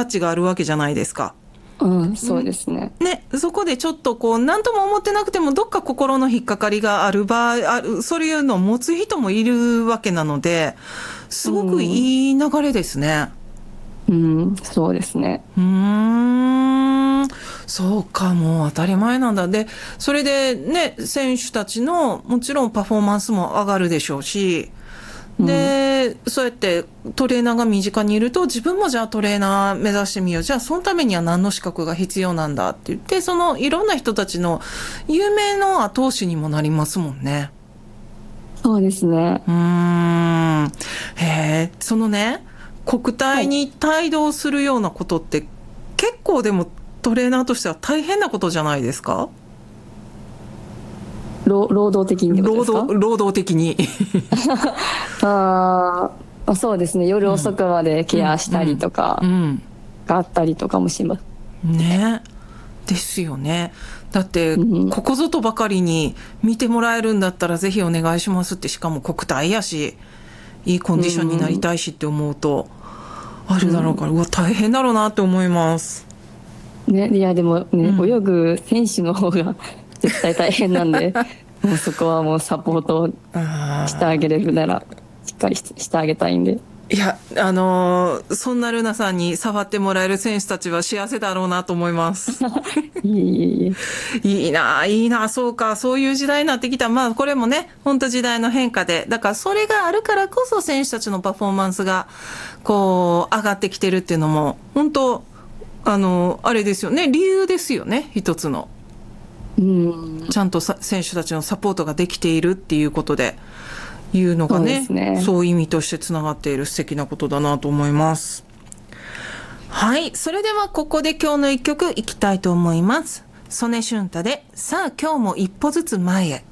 タッチがあるわけじゃないですか。 そうですね。 ね、そこでちょっとこう何とも思ってなくてもどっか心の引っかかりがある場合そういうのを持つ人もいるわけなので、すごくいい流れですね。 そうですね。 そうか、もう当たり前なんだ。で、それでね、選手たちのもちろんパフォーマンスも上がるでしょうし、で、そうやってトレーナーが身近にいると、自分もじゃあトレーナー目指してみよう。じゃあそのためには何の資格が必要なんだって言って、そのいろんな人たちの夢の後押しにもなりますもんね。 そうですね。 そのね、国体に帯同するようなことって、結構でもトレーナーとしては大変なことじゃないですか？ 労働的にってことですか？ 労働的に。 そうですね。夜遅くまでケアしたりとかがあったりとかもします。 ね。ですよね。だって、ここぞとばかりに見てもらえるんだったらぜひお願いしますって、しかも国体やし、いいコンディションになりたいしって思うと、あるだろうから、大変だろうなって思います。 ね、いやでもね、泳ぐ選手の方が絶対大変なんで、もうそこはもうサポートしてあげれるならしっかりしてあげたいんで。 いや、そんなルナさんに触ってもらえる選手たちは幸せだろうなと思います。いいな、そうか、そういう時代になってきた。まあ、これもね、本当時代の変化で、だからそれがあるからこそ選手たちのパフォーマンスが、こう、上がってきてるっていうのも、本当、あれですよね、理由ですよね、一つの。ちゃんと選手たちのサポートができているっていうことで、いうのがね、そういう意味としてつながっている素敵なことだなと思います。はい、それではここで今日の一曲いきたいと思います。曽根俊太で、さあ今日も一歩ずつ前へ。